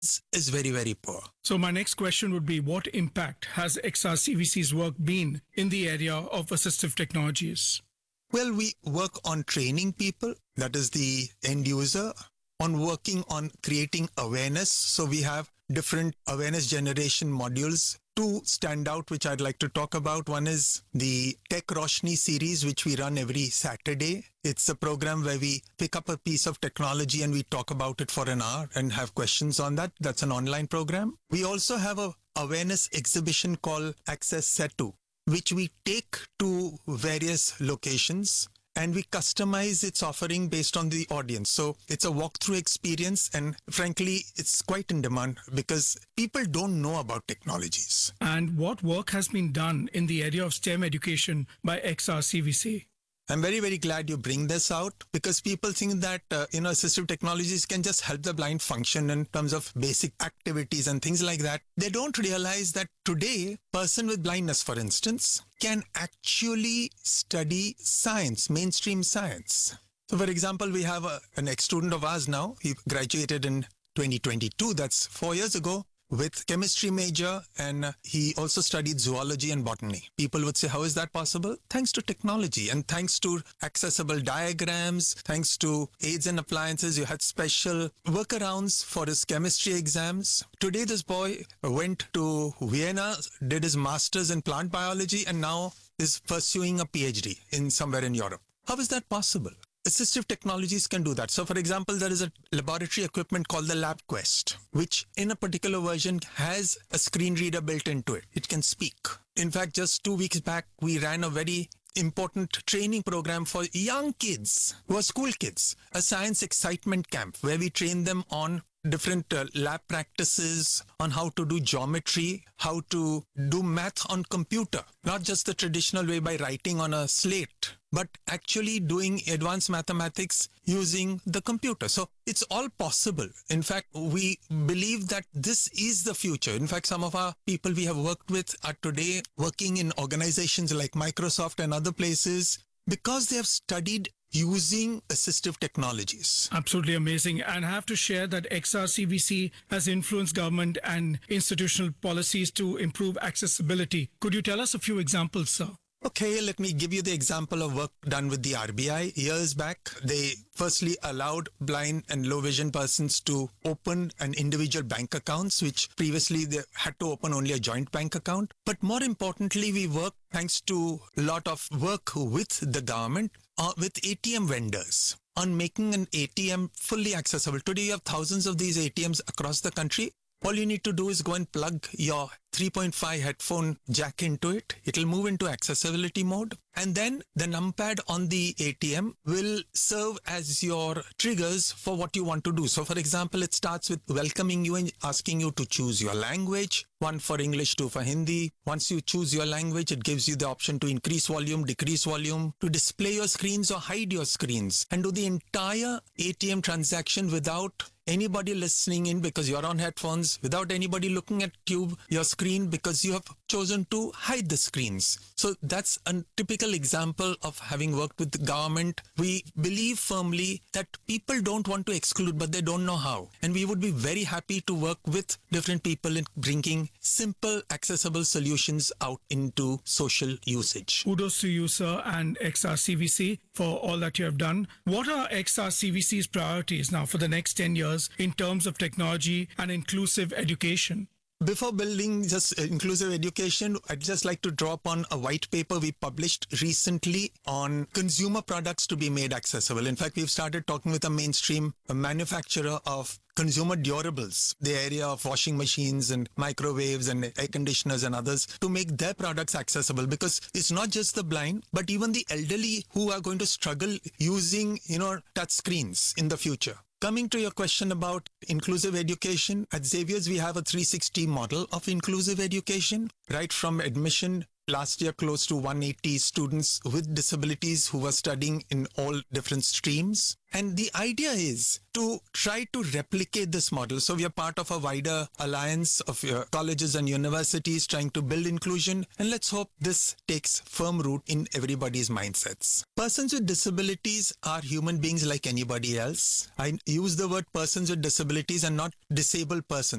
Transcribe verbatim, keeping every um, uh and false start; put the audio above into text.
is very, very poor. So my next question would be, what impact has X R C V C's work been in the area of assistive technologies? Well, we work on training people, that is the end user, on working on creating awareness. So we have different awareness generation modules. Two stand out, which I'd like to talk about. One is the Tech Roshni series, which we run every Saturday. It's a program where we pick up a piece of technology and we talk about it for an hour and have questions on that. That's an online program. We also have a awareness exhibition called Access Setu, which we take to various locations and we customize its offering based on the audience. So it's a walkthrough experience, and frankly, it's quite in demand because people don't know about technologies. And what work has been done in the area of STEM education by X R C V C? I'm very, very glad you bring this out because people think that, uh, you know, assistive technologies can just help the blind function in terms of basic activities and things like that. They don't realize that today, person with blindness, for instance, can actually study science, mainstream science. So, for example, we have a, an ex-student of ours now. He graduated in twenty twenty-two, that's four years ago, with chemistry major, and uh, he also studied zoology and botany. People would say, how is that possible? Thanks to technology and thanks to accessible diagrams, thanks to aids and appliances. You had special workarounds for his chemistry exams. Today, this boy went to Vienna, did his master's in plant biology, and now is pursuing a PhD in somewhere in Europe. How is that possible? Assistive technologies can do that. So, for example, there is a laboratory equipment called the LabQuest, which in a particular version has a screen reader built into it. It can speak. In fact, just two weeks back, we ran a very important training program for young kids who are school kids, a science excitement camp where we train them on different uh, lab practices, on how to do geometry, how to do math on computer, not just the traditional way by writing on a slate, but actually doing advanced mathematics using the computer. So it's all possible. In fact, we believe that this is the future. In fact, some of our people we have worked with are today working in organizations like Microsoft and other places because they have studied using assistive technologies. Absolutely amazing. And I have to share that X R C V C has influenced government and institutional policies to improve accessibility. Could you tell us a few examples, sir? Okay, let me give you the example of work done with the R B I. Years back, they firstly allowed blind and low vision persons to open an individual bank accounts, which previously they had to open only a joint bank account. But more importantly, we work thanks to a lot of work with the government, uh, with A T M vendors on making an A T M fully accessible. Today, you have thousands of these A T Ms across the country. All you need to do is go and plug your three point five headphone jack into it. It'll move into accessibility mode. And then the numpad on the A T M will serve as your triggers for what you want to do. So for example, it starts with welcoming you and asking you to choose your language. One for English, two for Hindi. Once you choose your language, it gives you the option to increase volume, decrease volume, to display your screens or hide your screens, and do the entire A T M transaction without anybody listening in because you're on headphones, without anybody looking at you, your screen, because you have chosen to hide the screens. So that's a typical example of having worked with the government. We believe firmly that people don't want to exclude, but they don't know how. And we would be very happy to work with different people in bringing simple, accessible solutions out into social usage. Kudos to you, sir, and X R C V C for all that you have done. What are X R C V C's priorities now for the next ten years in terms of technology and inclusive education? Before building just inclusive education, I'd just like to draw upon a white paper we published recently on consumer products to be made accessible. In fact, we've started talking with a mainstream manufacturer of consumer durables, the area of washing machines and microwaves and air conditioners and others, to make their products accessible, because it's not just the blind, but even the elderly who are going to struggle using, you know, touch screens in the future. Coming to your question about inclusive education, at Xavier's we have a three sixty model of inclusive education, right from admission. Last year, close to one hundred eighty students with disabilities who were studying in all different streams. And the idea is to try to replicate this model. So we are part of a wider alliance of uh, colleges and universities trying to build inclusion. And let's hope this takes firm root in everybody's mindsets. Persons with disabilities are human beings like anybody else. I use the word persons with disabilities and not disabled persons.